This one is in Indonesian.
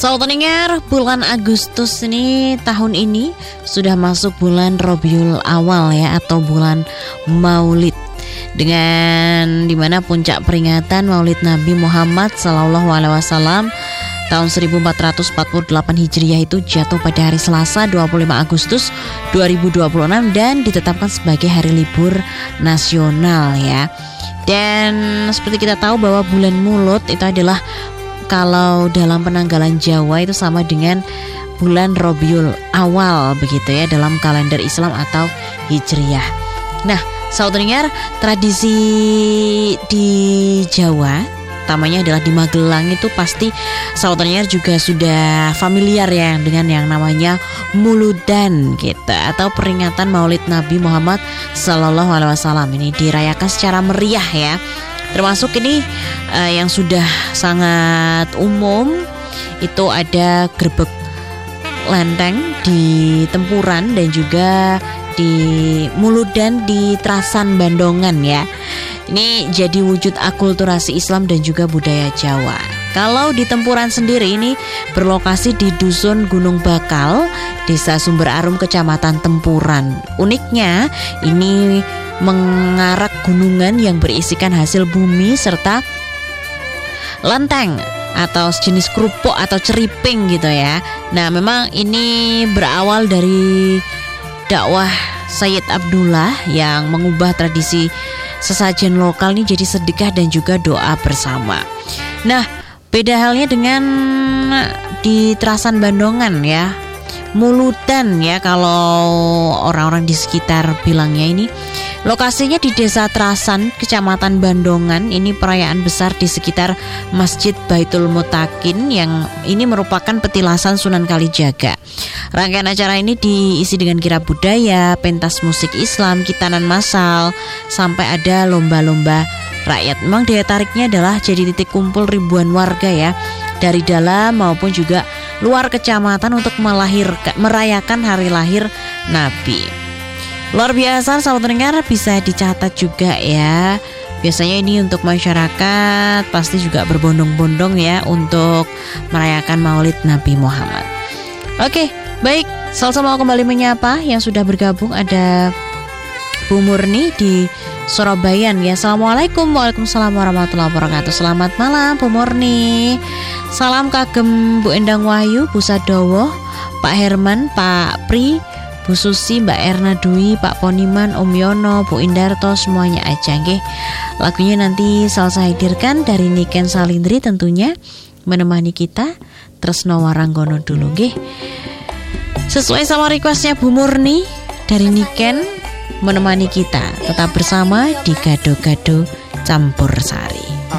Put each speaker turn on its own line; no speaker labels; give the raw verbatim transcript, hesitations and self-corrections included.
Sahabat pendengar, bulan Agustus ini tahun ini sudah masuk bulan Rabiul Awal ya, atau bulan Maulid, dengan dimana puncak peringatan Maulid Nabi Muhammad Sallallahu Alaihi Wasallam tahun seribu empat ratus empat puluh delapan Hijriah itu jatuh pada hari Selasa dua puluh lima Agustus dua ribu dua puluh enam dan ditetapkan sebagai hari libur nasional ya. Dan seperti kita tahu bahwa bulan Mulut itu adalah, kalau dalam penanggalan Jawa itu sama dengan bulan Rabiul Awal begitu ya dalam kalender Islam atau Hijriah. Nah, sahabat dengar, tradisi di Jawa, utamanya adalah di Magelang, itu pasti sahabat dengar juga sudah familiar ya dengan yang namanya Muludan gitu, atau peringatan Maulid Nabi Muhammad Sallallahu Alaihi Wasallam. Ini dirayakan secara meriah ya. Termasuk ini uh, yang sudah sangat umum itu ada grebek lenteng di Tempuran dan juga di Muludan di Trasan Bandongan ya. Ini jadi wujud akulturasi Islam dan juga budaya Jawa. Kalau di Tempuran sendiri ini berlokasi di Dusun Gunung Bakal, Desa Sumber Arum, Kecamatan Tempuran. Uniknya ini mengarak gunungan yang berisikan hasil bumi serta lenteng atau sejenis kerupuk atau ceriping gitu ya. Nah, memang ini berawal dari dakwah Sayyid Abdullah yang mengubah tradisi sesajen lokal ini jadi sedekah dan juga doa bersama. Nah, beda halnya dengan di Trasan Bandongan ya. Muludan ya kalau orang-orang di sekitar bilangnya ini. Lokasinya di Desa Trasan, Kecamatan Bandongan. Ini perayaan besar di sekitar Masjid Baitul Mutakin yang ini merupakan petilasan Sunan Kalijaga. Rangkaian acara ini diisi dengan kirab budaya, pentas musik Islam, kitanan massal, sampai ada lomba-lomba rakyat. Memang daya tariknya adalah jadi titik kumpul ribuan warga ya, dari dalam maupun juga luar kecamatan untuk melahirkan, merayakan hari lahir Nabi. Luar biasa sahabat pendengar, bisa dicatat juga ya. Biasanya ini untuk masyarakat pasti juga berbondong-bondong ya untuk merayakan Maulid Nabi Muhammad. Oke, baik, Salsa mau kembali menyapa yang sudah bergabung. Ada Bu Murni di Surabaya ya. Assalamualaikum. Waalaikumsalam warahmatullahi wabarakatuh. Selamat malam Bu Murni. Salam kagem Bu Endang Wahyu, Bu Sadowo, Pak Herman, Pak Pri, Bu Susi, Mbak Erna Dwi, Pak Poniman, Om Yono, Bu Indarto, semuanya aja nggih. Lagunya nanti Salsa hadirkan dari Niken Salindri tentunya, menemani kita Tresno Waranggono dulu nggih. Sesuai sama requestnya Bu Murni dari Niken, menemani kita tetap bersama di Gado-Gado Campur Sari.